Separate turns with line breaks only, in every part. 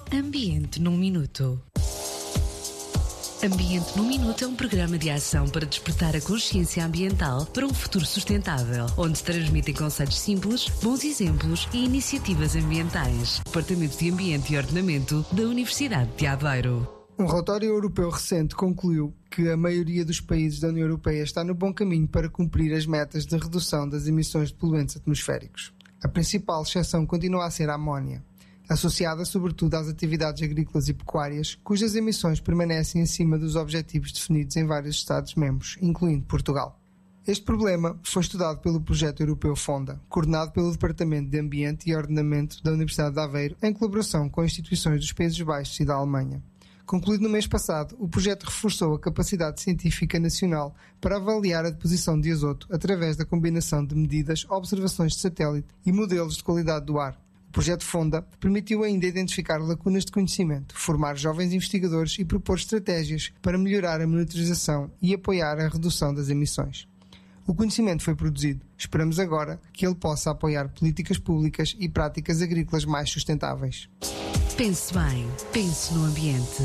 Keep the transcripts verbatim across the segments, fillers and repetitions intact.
Ambiente num Minuto. Ambiente num Minuto é um programa de ação para despertar a consciência ambiental para um futuro sustentável, onde se transmitem conceitos simples, bons exemplos e iniciativas ambientais. Departamento de Ambiente e Ordenamento da Universidade de Aveiro.
Um relatório europeu recente concluiu que a maioria dos países da União Europeia está no bom caminho para cumprir as metas de redução das emissões de poluentes atmosféricos. A principal exceção continua a ser a amónia, associada sobretudo às atividades agrícolas e pecuárias, cujas emissões permanecem acima dos objetivos definidos em vários Estados-membros, incluindo Portugal. Este problema foi estudado pelo projeto europeu FONDA, coordenado pelo Departamento de Ambiente e Ordenamento da Universidade de Aveiro, em colaboração com instituições dos Países Baixos e da Alemanha. Concluído no mês passado, o projeto reforçou a capacidade científica nacional para avaliar a deposição de azoto através da combinação de medidas, observações de satélite e modelos de qualidade do ar. O projeto FONDA permitiu ainda identificar lacunas de conhecimento, formar jovens investigadores e propor estratégias para melhorar a monitorização e apoiar a redução das emissões. O conhecimento foi produzido. Esperamos agora que ele possa apoiar políticas públicas e práticas agrícolas mais sustentáveis.
Pense bem, pense no ambiente.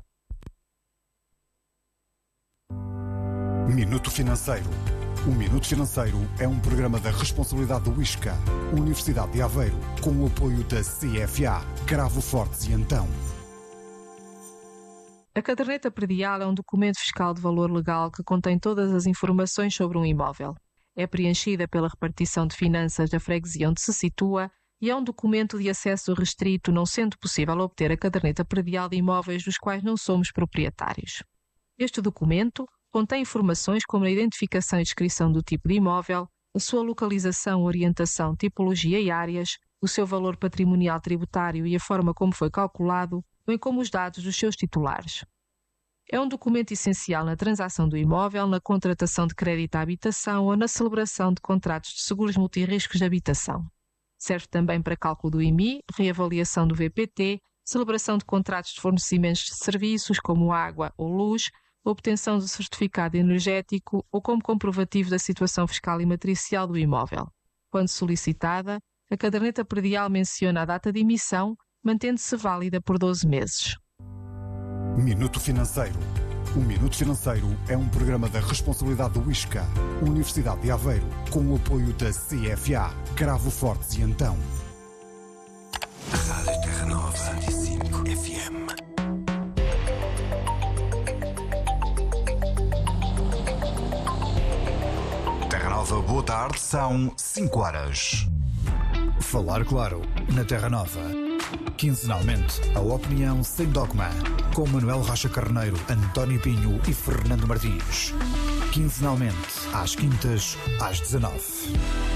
Minuto Financeiro. O Minuto Financeiro é um programa da responsabilidade do ISCA, Universidade de Aveiro, com o apoio da C F A, Cravo Fortes e Antão.
A caderneta predial é um documento fiscal de valor legal que contém todas as informações sobre um imóvel. É preenchida pela repartição de finanças da freguesia onde se situa e é um documento de acesso restrito, não sendo possível obter a caderneta predial de imóveis dos quais não somos proprietários. Este documento contém informações como a identificação e descrição do tipo de imóvel, a sua localização, orientação, tipologia e áreas, o seu valor patrimonial tributário e a forma como foi calculado, bem como os dados dos seus titulares. É um documento essencial na transação do imóvel, na contratação de crédito à habitação ou na celebração de contratos de seguros multirriscos de habitação. Serve também para cálculo do I M I, reavaliação do V P T, celebração de contratos de fornecimentos de serviços como água ou luz, obtenção do certificado energético ou como comprovativo da situação fiscal e matricial do imóvel. Quando solicitada, a caderneta predial menciona a data de emissão, mantendo-se válida por doze meses.
Minuto Financeiro. O Minuto Financeiro é um programa da responsabilidade do ISCA, Universidade de Aveiro, com o apoio da C F A, Cravo Fortes e Antão.
Rádio Terra Nova cento e cinco F M. Terra Nova, boa tarde, são cinco horas.
Falar claro, na Terra Nova. Quinzenalmente, a opinião sem dogma, com Manuel Rocha Carneiro, António Pinho e Fernando Martins. Quinzenalmente, às quintas, às dezanove.